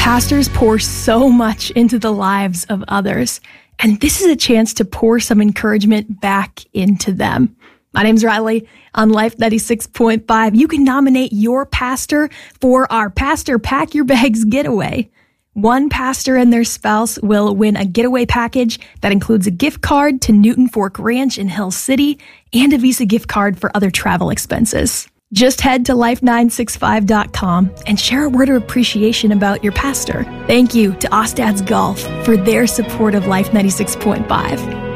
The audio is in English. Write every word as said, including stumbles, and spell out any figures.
Pastors pour so much into the lives of others, and this is a chance to pour some encouragement back into them. My name's Riley. On Life ninety-six point five, you can nominate your pastor for our Pastor Pack Your Bags getaway. One pastor and their spouse will win a getaway package that includes a gift card to Newton Fork Ranch in Hill City and a Visa gift card for other travel expenses. Just head to life nine six five dot com and share a word of appreciation about your pastor. Thank you to Ostad's Golf for their support of Life ninety-six point five.